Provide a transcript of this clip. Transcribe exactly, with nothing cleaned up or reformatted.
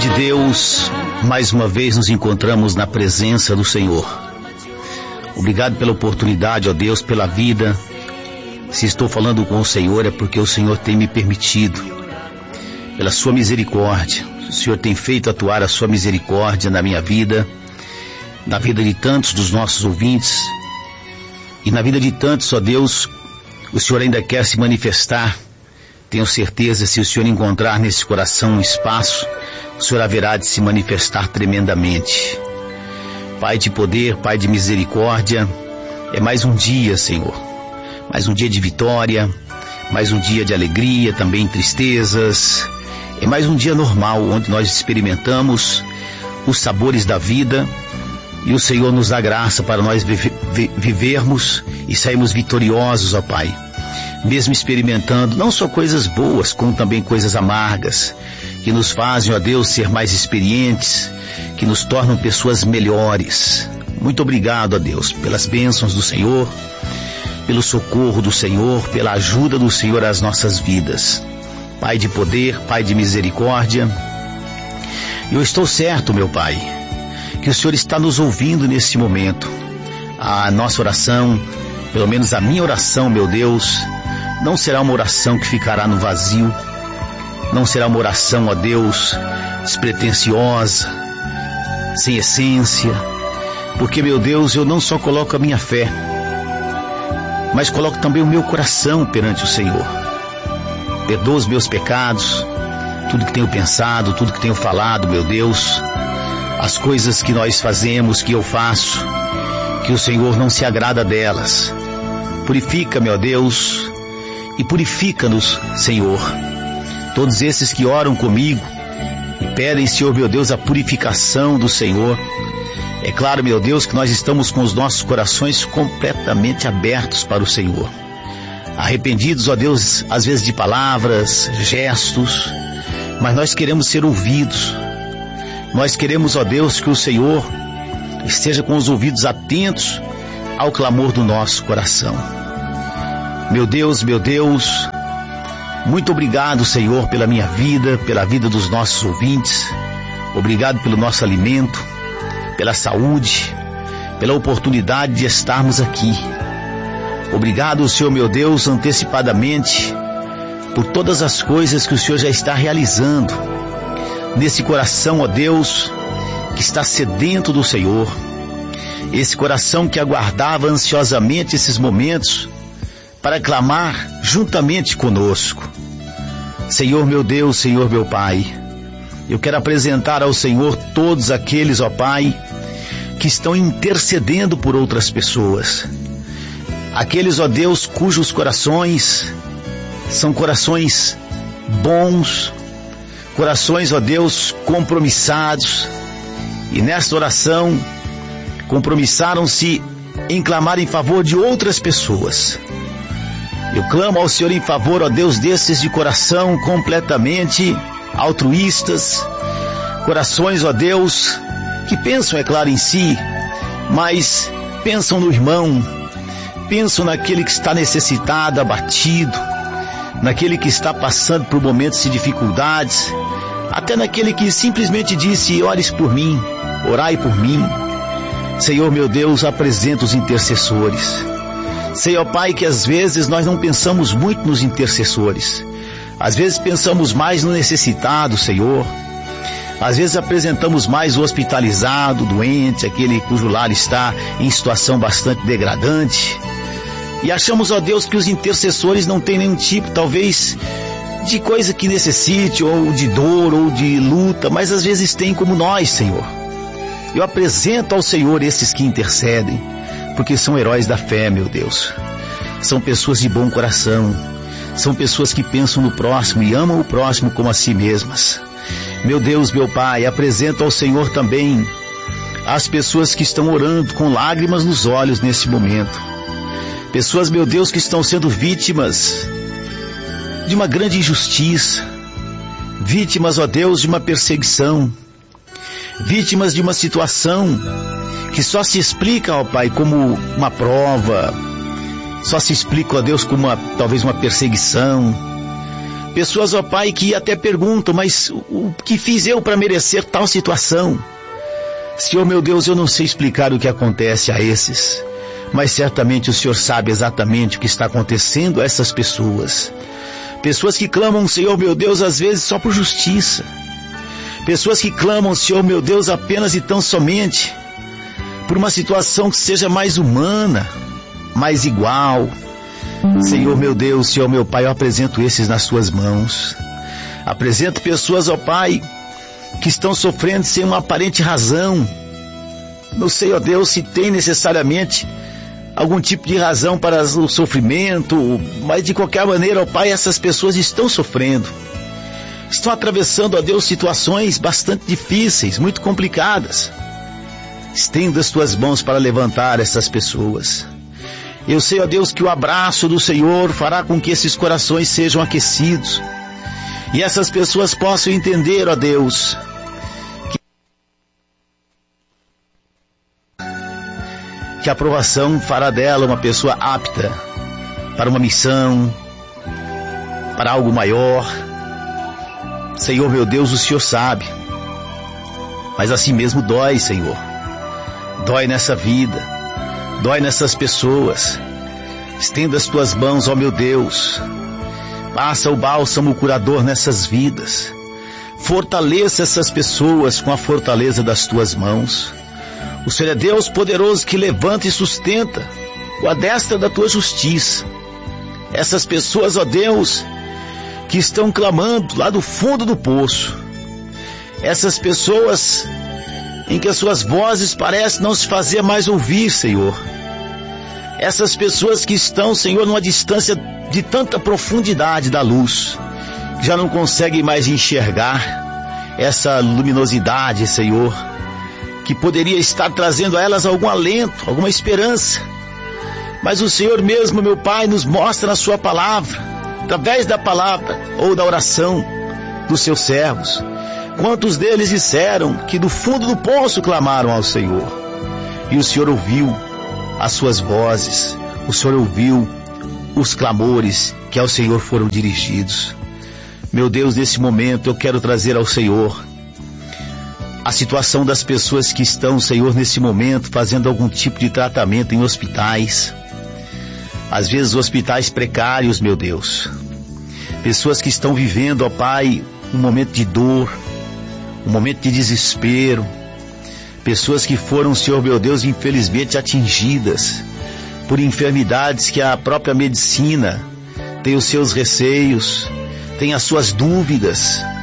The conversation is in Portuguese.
grande Deus, mais uma vez nos encontramos na presença do Senhor. Obrigado pela oportunidade, ó Deus, pela vida. Se estou falando com o Senhor é porque o Senhor tem me permitido, pela sua misericórdia. O Senhor tem feito atuar a sua misericórdia na minha vida, na vida de tantos dos nossos ouvintes e na vida de tantos, ó Deus, o Senhor ainda quer se manifestar. Tenho certeza, se o Senhor encontrar nesse coração um espaço, o Senhor haverá de se manifestar tremendamente. Pai de poder, Pai de misericórdia, é mais um dia, Senhor. Mais um dia de vitória, mais um dia de alegria, também tristezas. É mais um dia normal, onde nós experimentamos os sabores da vida e o Senhor nos dá graça para nós vive- vivermos e sairmos vitoriosos, ó Pai. Mesmo experimentando não só coisas boas, como também coisas amargas, que nos fazem, ó Deus, ser mais experientes, que nos tornam pessoas melhores. Muito obrigado, ó Deus, pelas bênçãos do Senhor, pelo socorro do Senhor, pela ajuda do Senhor às nossas vidas. Pai de poder, Pai de misericórdia, eu estou certo, meu Pai, que o Senhor está nos ouvindo neste momento. A nossa oração, pelo menos a minha oração, meu Deus, não será uma oração que ficará no vazio, não será uma oração, ó Deus, despretensiosa, sem essência, porque, meu Deus, eu não só coloco a minha fé, mas coloco também o meu coração perante o Senhor. Perdoa os meus pecados, tudo que tenho pensado, tudo que tenho falado, meu Deus, as coisas que nós fazemos, que eu faço, que o Senhor não se agrada delas. Purifica-me, ó Deus, e purifica-nos, Senhor. Todos esses que oram comigo e pedem, Senhor, meu Deus, a purificação do Senhor. É claro, meu Deus, que nós estamos com os nossos corações completamente abertos para o Senhor. Arrependidos, ó Deus, às vezes de palavras, gestos, mas nós queremos ser ouvidos. Nós queremos, ó Deus, que o Senhor esteja com os ouvidos atentos ao clamor do nosso coração. Meu Deus, meu Deus, muito obrigado, Senhor, pela minha vida, pela vida dos nossos ouvintes. Obrigado pelo nosso alimento, pela saúde, pela oportunidade de estarmos aqui. Obrigado, Senhor, meu Deus, antecipadamente, por todas as coisas que o Senhor já está realizando nesse coração, ó Deus, que está sedento do Senhor, esse coração que aguardava ansiosamente esses momentos para clamar juntamente conosco. Senhor meu Deus, Senhor meu Pai, eu quero apresentar ao Senhor todos aqueles, ó Pai, que estão intercedendo por outras pessoas. Aqueles, ó Deus, cujos corações são corações bons, corações, ó Deus, compromissados, e nesta oração compromissaram-se em clamar em favor de outras pessoas. Eu clamo ao Senhor em favor, ó Deus, desses de coração completamente altruístas, corações, ó Deus, que pensam, é claro, em si, mas pensam no irmão, pensam naquele que está necessitado, abatido, naquele que está passando por momentos de dificuldades, até naquele que simplesmente disse: ores por mim, orai por mim. Senhor meu Deus, apresenta os intercessores. Sei, ó Pai, que às vezes nós não pensamos muito nos intercessores. Às vezes pensamos mais no necessitado, Senhor. Às vezes apresentamos mais o hospitalizado, o doente, aquele cujo lar está em situação bastante degradante. E achamos, ó Deus, que os intercessores não têm nenhum tipo, talvez, de coisa que necessite, ou de dor, ou de luta, mas às vezes tem como nós, Senhor. Eu apresento ao Senhor esses que intercedem, porque são heróis da fé, meu Deus. São pessoas de bom coração, são pessoas que pensam no próximo e amam o próximo como a si mesmas. Meu Deus, meu Pai, apresento ao Senhor também as pessoas que estão orando com lágrimas nos olhos nesse momento. Pessoas, meu Deus, que estão sendo vítimas de uma grande injustiça, vítimas, ó Deus, de uma perseguição, vítimas de uma situação que só se explica, ó Pai, como uma prova, só se explica, ó Deus, como uma, talvez uma perseguição, Pessoas, ó Pai, que até perguntam, mas o que fiz eu para merecer tal situação? Senhor meu Deus, eu não sei explicar o que acontece a esses, mas certamente o Senhor sabe exatamente o que está acontecendo a essas pessoas. Pessoas que clamam, Senhor meu Deus, às vezes só por justiça. Pessoas que clamam, Senhor meu Deus, apenas e tão somente por uma situação que seja mais humana, mais igual. Senhor meu Deus, Senhor meu Pai, eu apresento esses nas Suas mãos. Apresento pessoas, ó Pai, que estão sofrendo sem uma aparente razão. Não sei, ó Deus, se tem necessariamente algum tipo de razão para o sofrimento, mas de qualquer maneira, ó Pai, essas pessoas estão sofrendo. Estão atravessando, ó Deus, situações bastante difíceis, muito complicadas. Estenda as Tuas mãos para levantar essas pessoas. Eu sei, ó Deus, que o abraço do Senhor fará com que esses corações sejam aquecidos. E essas pessoas possam entender, ó Deus, que, que a aprovação fará dela uma pessoa apta para uma missão, para algo maior. Senhor meu Deus, o Senhor sabe, mas assim mesmo dói, Senhor. Dói nessa vida, dói nessas pessoas. Estenda as Tuas mãos, ó meu Deus. Passa o bálsamo curador nessas vidas. Fortaleça essas pessoas com a fortaleza das Tuas mãos. O Senhor é Deus poderoso que levanta e sustenta com a destra da Tua justiça. Essas pessoas, ó Deus, que estão clamando lá do fundo do poço. Essas pessoas em que as suas vozes parecem não se fazer mais ouvir, Senhor. Essas pessoas que estão, Senhor, numa distância de tanta profundidade da luz, que já não conseguem mais enxergar essa luminosidade, Senhor, que poderia estar trazendo a elas algum alento, alguma esperança. Mas o Senhor mesmo, meu Pai, nos mostra na Sua palavra, através da palavra ou da oração dos Seus servos. Quantos deles disseram que do fundo do poço clamaram ao Senhor, e o Senhor ouviu as suas vozes, o Senhor ouviu os clamores que ao Senhor foram dirigidos. Meu Deus, nesse momento eu quero trazer ao Senhor a situação das pessoas que estão, Senhor, nesse momento fazendo algum tipo de tratamento em hospitais, às vezes hospitais precários, meu Deus. Pessoas que estão vivendo, ó Pai, um momento de dor, um momento de desespero. Pessoas que foram, Senhor meu Deus, infelizmente atingidas por enfermidades que a própria medicina tem os seus receios, tem as suas dúvidas.